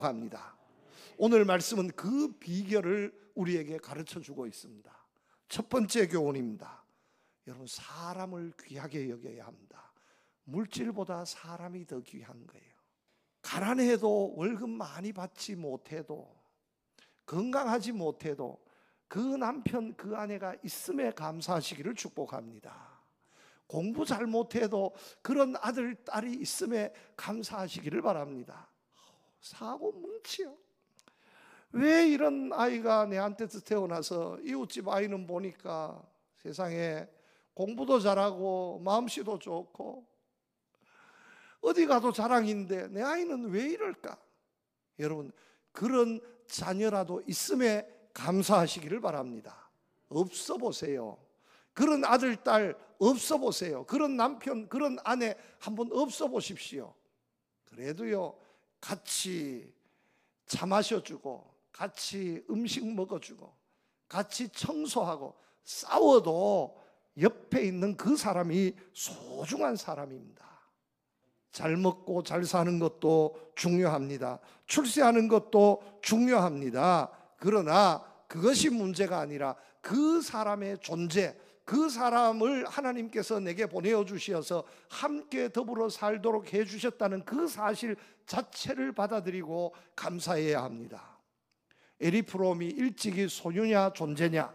합니다. 오늘 말씀은 그 비결을 우리에게 가르쳐주고 있습니다. 첫 번째 교훈입니다. 여러분, 사람을 귀하게 여겨야 합니다. 물질보다 사람이 더 귀한 거예요. 가난해도 월급 많이 받지 못해도 건강하지 못해도 그 남편 그 아내가 있음에 감사하시기를 축복합니다. 공부 잘 못해도 그런 아들 딸이 있음에 감사하시기를 바랍니다. 사고 뭉치요. 왜 이런 아이가 내한테서 태어나서 이웃집 아이는 보니까 세상에 공부도 잘하고 마음씨도 좋고 어디 가도 자랑인데 내 아이는 왜 이럴까? 여러분, 그런 자녀라도 있음에 감사하시기를 바랍니다. 없어 보세요. 그런 아들, 딸 없어 보세요. 그런 남편, 그런 아내 한번 없어 보십시오. 그래도요, 같이 차 마셔주고 같이 음식 먹어주고 같이 청소하고 싸워도 옆에 있는 그 사람이 소중한 사람입니다. 잘 먹고 잘 사는 것도 중요합니다. 출세하는 것도 중요합니다. 그러나 그것이 문제가 아니라 그 사람의 존재, 그 사람을 하나님께서 내게 보내어 주셔서 함께 더불어 살도록 해 주셨다는 그 사실 자체를 받아들이고 감사해야 합니다. 에리 프롬이 일찍이 소유냐 존재냐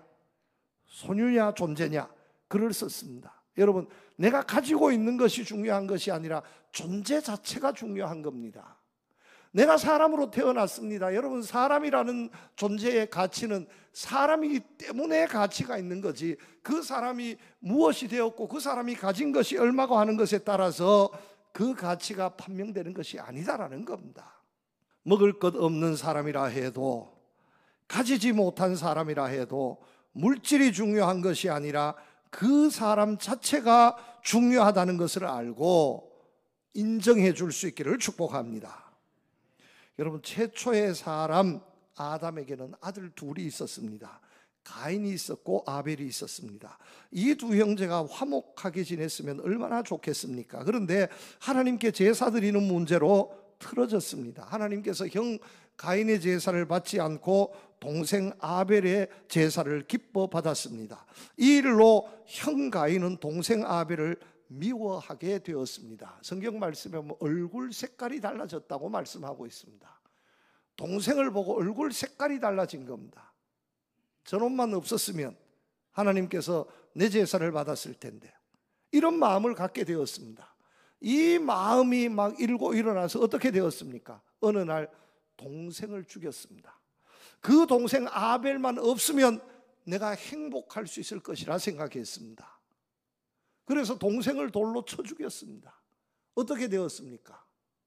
글을 썼습니다. 여러분, 내가 가지고 있는 것이 중요한 것이 아니라 존재 자체가 중요한 겁니다. 내가 사람으로 태어났습니다. 여러분, 사람이라는 존재의 가치는 사람이기 때문에 가치가 있는 거지, 그 사람이 무엇이 되었고 그 사람이 가진 것이 얼마고 하는 것에 따라서 그 가치가 판명되는 것이 아니다라는 겁니다. 먹을 것 없는 사람이라 해도, 가지지 못한 사람이라 해도 물질이 중요한 것이 아니라 그 사람 자체가 중요하다는 것을 알고 인정해 줄 수 있기를 축복합니다. 여러분, 최초의 사람 아담에게는 아들 둘이 있었습니다. 가인이 있었고 아벨이 있었습니다. 이 두 형제가 화목하게 지냈으면 얼마나 좋겠습니까? 그런데 하나님께 제사 드리는 문제로 틀어졌습니다. 하나님께서 형 가인의 제사를 받지 않고 동생 아벨의 제사를 기뻐 받았습니다. 이 일로 형 가인은 동생 아벨을 미워하게 되었습니다. 성경 말씀에 보면 얼굴 색깔이 달라졌다고 말씀하고 있습니다. 동생을 보고 얼굴 색깔이 달라진 겁니다. 저놈만 없었으면 하나님께서 내 제사를 받았을 텐데, 이런 마음을 갖게 되었습니다. 이 마음이 막 일고 일어나서 어떻게 되었습니까? 어느 날 동생을 죽였습니다. 그 동생 아벨만 없으면 내가 행복할 수 있을 것이라 생각했습니다. 그래서 동생을 돌로 쳐 죽였습니다. 어떻게 되었습니까?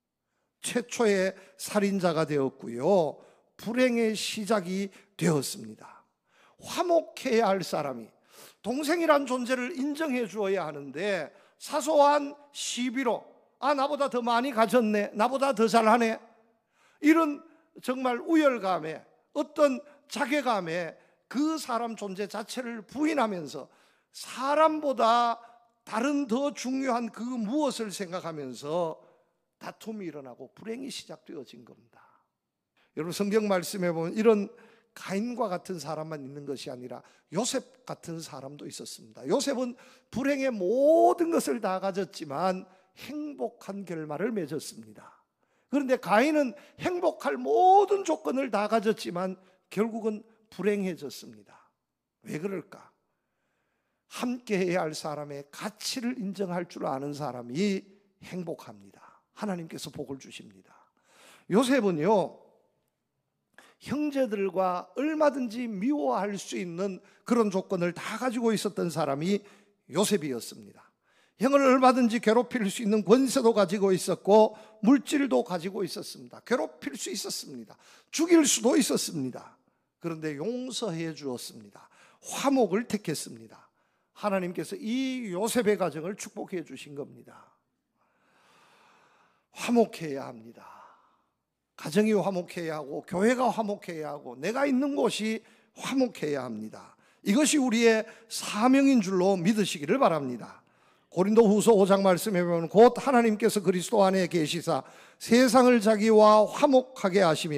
최초의 살인자가 되었고요, 불행의 시작이 되었습니다. 화목해야 할 사람이, 동생이란 존재를 인정해 주어야 하는데 사소한 시비로 나보다 더 많이 가졌네, 나보다 더 잘하네, 이런 정말 우열감에, 어떤 자괴감에 그 사람 존재 자체를 부인하면서 사람보다 다른 더 중요한 그 무엇을 생각하면서 다툼이 일어나고 불행이 시작되어진 겁니다. 여러분, 성경 말씀에 보면 이런 가인과 같은 사람만 있는 것이 아니라 요셉 같은 사람도 있었습니다. 요셉은 불행의 모든 것을 다 가졌지만 행복한 결말을 맺었습니다. 그런데 가인은 행복할 모든 조건을 다 가졌지만 결국은 불행해졌습니다. 왜 그럴까? 함께 해야 할 사람의 가치를 인정할 줄 아는 사람이 행복합니다. 하나님께서 복을 주십니다. 요셉은요, 형제들과 얼마든지 미워할 수 있는 그런 조건을 다 가지고 있었던 사람이 요셉이었습니다. 형을 얼마든지 괴롭힐 수 있는 권세도 가지고 있었고 물질도 가지고 있었습니다. 괴롭힐 수 있었습니다. 죽일 수도 있었습니다. 그런데 용서해 주었습니다. 화목을 택했습니다. 하나님께서 이 요셉의 가정을 축복해 주신 겁니다. 화목해야 합니다. 가정이 화목해야 하고 교회가 화목해야 하고 내가 있는 곳이 화목해야 합니다. 이것이 우리의 사명인 줄로 믿으시기를 바랍니다. 고린도후서 5장 말씀에 보면 곧 하나님께서 그리스도 안에 계시사 세상을 자기와 화목하게 하시며